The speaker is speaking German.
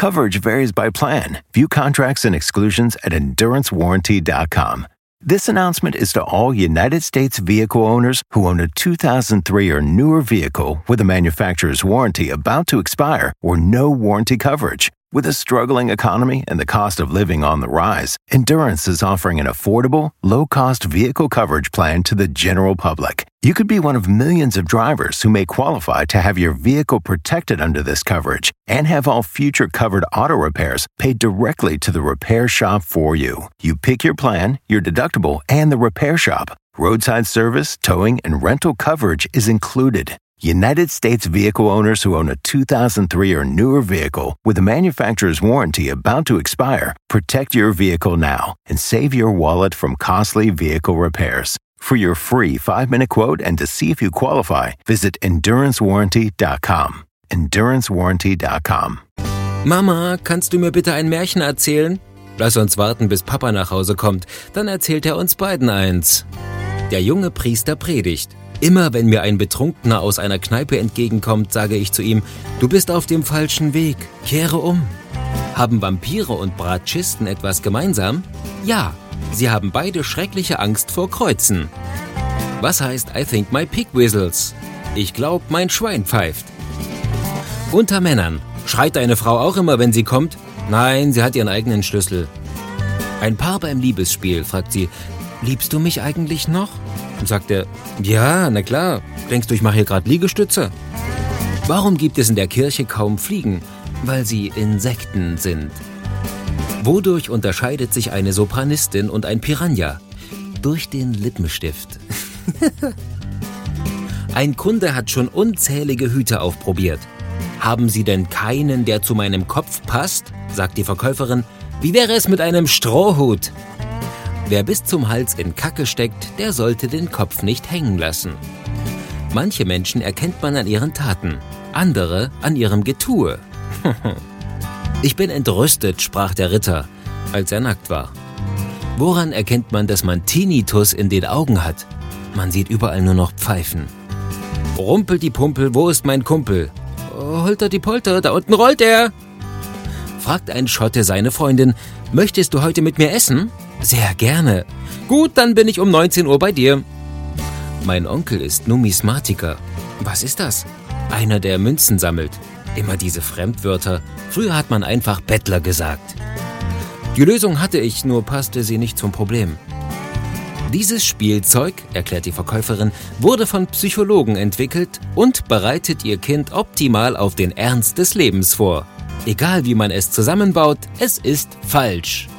Coverage varies by plan. View contracts and exclusions at EnduranceWarranty.com. This announcement is to all United States vehicle owners who own a 2003 or newer vehicle with a manufacturer's warranty about to expire or no warranty coverage. With a struggling economy and the cost of living on the rise, Endurance is offering an affordable, low-cost vehicle coverage plan to the general public. You could be one of millions of drivers who may qualify to have your vehicle protected under this coverage and have all future covered auto repairs paid directly to the repair shop for you. You pick your plan, your deductible, and the repair shop. Roadside service, towing, and rental coverage is included. United States vehicle owners who own a 2003 or newer vehicle with a manufacturer's warranty about to expire, protect your vehicle now and save your wallet from costly vehicle repairs. For your free 5-minute quote and to see if you qualify, visit EnduranceWarranty.com. EnduranceWarranty.com. Mama, kannst du mir bitte ein Märchen erzählen? Lass uns warten, bis Papa nach Hause kommt. Dann erzählt er uns beiden eins. Der junge Priester predigt. Immer wenn mir ein Betrunkener aus einer Kneipe entgegenkommt, sage ich zu ihm, du bist auf dem falschen Weg, kehre um. Haben Vampire und Bratschisten etwas gemeinsam? Ja, sie haben beide schreckliche Angst vor Kreuzen. Was heißt I think my pig whistles? Ich glaub, mein Schwein pfeift. Unter Männern. Schreit deine Frau auch immer, wenn sie kommt? Nein, sie hat ihren eigenen Schlüssel. Ein Paar beim Liebesspiel, fragt sie, liebst du mich eigentlich noch? Und sagt er, ja, na klar, denkst du, ich mache hier gerade Liegestütze? Warum gibt es in der Kirche kaum Fliegen? Weil sie Insekten sind. Wodurch unterscheidet sich eine Sopranistin und ein Piranha? Durch den Lippenstift. Ein Kunde hat schon unzählige Hüte aufprobiert. Haben Sie denn keinen, der zu meinem Kopf passt? Sagt die Verkäuferin. Wie wäre es mit einem Strohhut? Wer bis zum Hals in Kacke steckt, der sollte den Kopf nicht hängen lassen. Manche Menschen erkennt man an ihren Taten, andere an ihrem Getue. Ich bin entrüstet, sprach der Ritter, als er nackt war. Woran erkennt man, dass man Tinnitus in den Augen hat? Man sieht überall nur noch Pfeifen. Rumpelt die Pumpel, wo ist mein Kumpel? Holter die Polter, da unten rollt er! Fragt ein Schotte seine Freundin, möchtest du heute mit mir essen? Sehr gerne. Gut, dann bin ich um 19 Uhr bei dir. Mein Onkel ist Numismatiker. Was ist das? Einer, der Münzen sammelt. Immer diese Fremdwörter. Früher hat man einfach Bettler gesagt. Die Lösung hatte ich, nur passte sie nicht zum Problem. Dieses Spielzeug, erklärt die Verkäuferin, wurde von Psychologen entwickelt und bereitet ihr Kind optimal auf den Ernst des Lebens vor. Egal wie man es zusammenbaut, es ist falsch.